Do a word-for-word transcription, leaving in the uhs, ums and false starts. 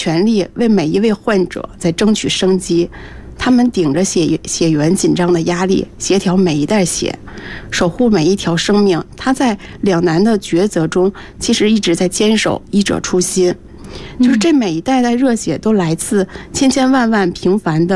全力为每一位患者在争取生机。他们顶着血血源紧张的压力，协调每一袋血，守护每一条生命。他在两难的抉择中，其实一直在坚守医者初心。就是这每一袋袋热血都来自千千万万平凡的